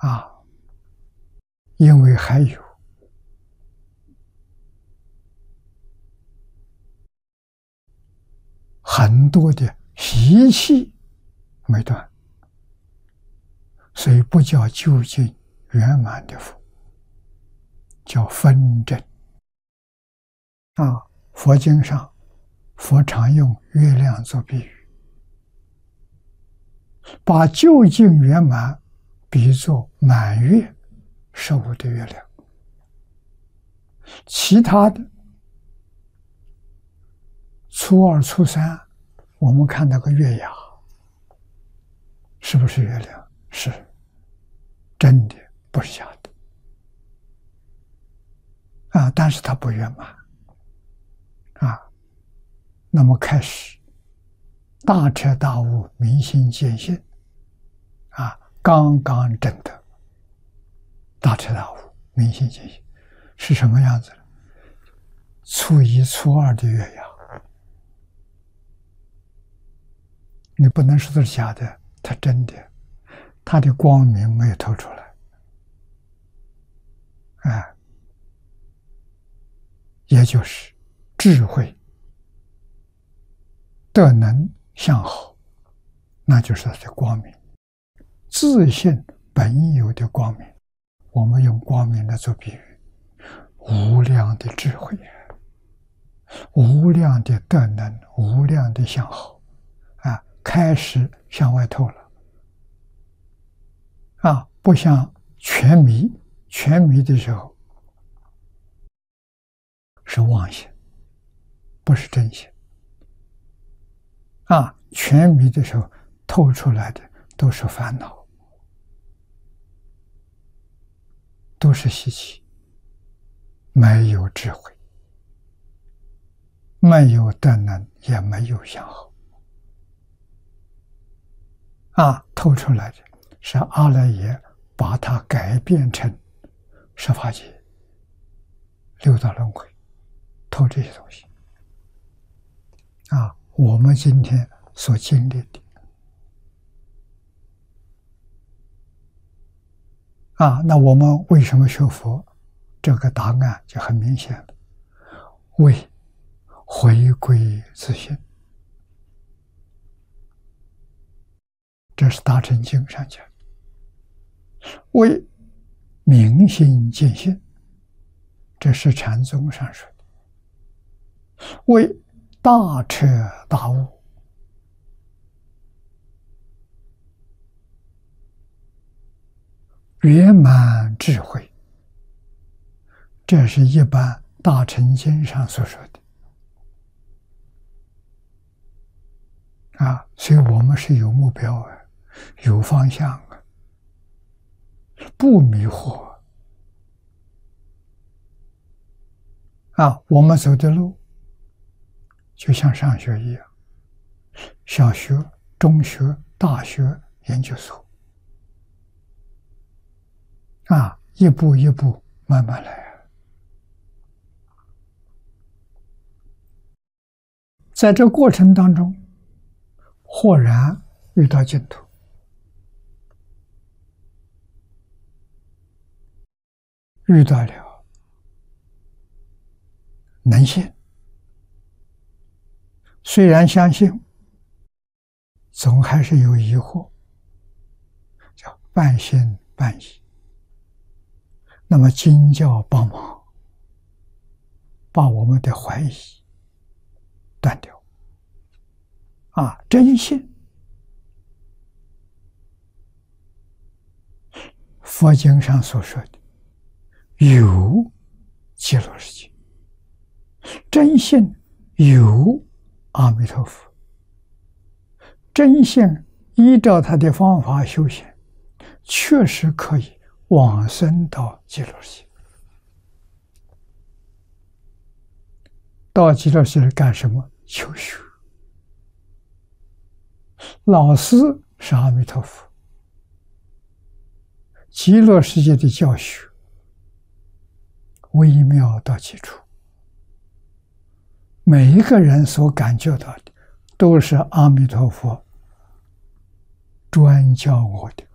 啊，因为还有很多的习气没断，所以不叫究竟圆满的佛，叫分真。啊，佛经上，佛常用月亮做比喻，把究竟圆满比作满月15的月亮，其他的初二、初三，我们看到个月牙，是不是月亮？是真的，不是假的。啊，但是它不圆满。啊，那么开始大彻大悟、明心见性，啊，刚刚证得大彻大悟、明心见性，是什么样子呢？初一、初二的月牙，你不能说它是假的，它真的，它的光明没有透出来，啊，也就是智慧、德能向好，那就是它的光明，自性本有的光明。我们用光明来做比喻，无量的智慧，无量的德能，无量的向好，啊，开始向外透了，啊，不像全迷，全迷的时候是妄想，不是真心。啊，全迷的时候透出来的都是烦恼，都是习气，没有智慧，没有德能，也没有向好。啊，透出来的是阿赖耶把它改变成十法界、六道轮回，透这些东西。啊，我们今天所经历的，啊，那我们为什么学佛？这个答案就很明显了，为回归自性。这是大乘经上讲的。为明心见性，这是禅宗上说的。为大彻大悟，圆满智慧，这是一般大乘经上所说的。啊，所以我们是有目标啊，有方向啊，不迷惑。啊，我们走的路就像上学一样，小学、中学、大学、研究所，啊，一步一步慢慢来。在这过程当中，豁然遇到净土，遇到了能信，虽然相信，总还是有疑惑，叫半信半疑。那么经教帮忙，把我们的怀疑断掉。啊，真信，佛经上所说的有极乐世界，真信有阿弥陀佛，真信依照他的方法修行，确实可以往生到极乐世界。到极乐世界干什么？求学。老师是阿弥陀佛，极乐世界的教学微妙到极处，每一个人所感觉到的都是阿弥陀佛专教我的，